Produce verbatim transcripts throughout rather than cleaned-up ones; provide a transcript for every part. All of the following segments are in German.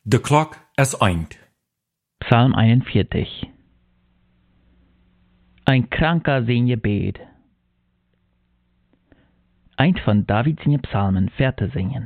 De klok is eind. Psalm einundvierzig. Ein Kranker in je Bed. Ein von Davids in Psalmen Verte singen.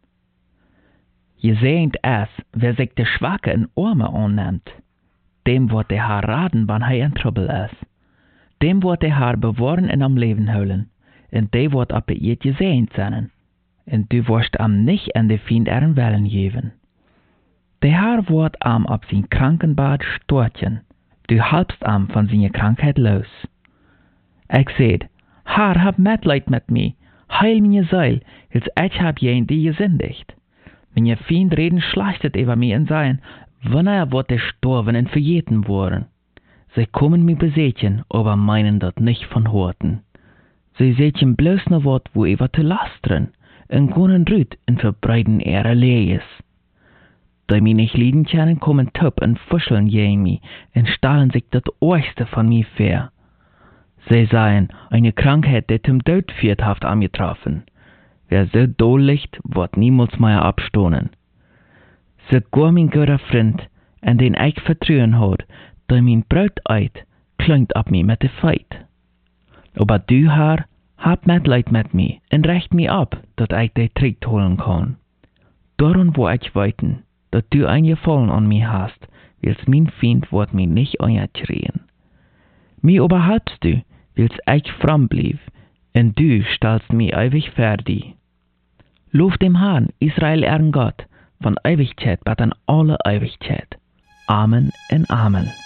Je sehnt es, wer sich der Schwache in Arme annimmt, dem wird der Herr raden, wann er in Trouble ist. Dem wird der Herr bewahren in am Leben holen, und der wird ab ihr gesehnt sein, und du wirst am nicht in de Fiend ihren Wellen geben. Der Herr wird am ab sein Krankenbad storchen, du halbst am von seiner Krankheit los. Ich seht, Herr, hab Mitleid mit mir, heil meine Seil, als ich hab jen die gesündigt. Meine Fiend reden schlechtet über mir und sagen, wanneer wird der sterben und verjeten worden. Sie kommen mir besetzen, aber meinen dat nicht von Horten. Sie setzen bloß ne Wort, wo über zu lastern, und gonnen rüt und verbreiten ihre Lees. Da mir nicht lieben können, kommen Töp und fuscheln gegen mich und stahlen sich das Ohrste von mir fair. Sie sagen, eine Krankheit, die zum Tod führt, haft angetroffen. Wer so doll liegt, wird niemals mehr abstohnen. So gar mein guter Freund, an den ich vertrauen hat, da mein Brot eid, klingt ab mir mit der Feit. Aber du, Herr, hab Mitleid mit mir und recht mir ab, dat ich de Trick holen kann. Darum wo ich weiten, dat du ein Gefallen an mir hast, wils mein Feind wird mir nicht angeschrien. Mir oberhalbst du, wils ich fromm blieb, und du stellst mir ewig fertig. Lob dem Herrn, Israel ehren Gott, von Ewigkeit bis an alle Ewigkeit. Amen und Amen.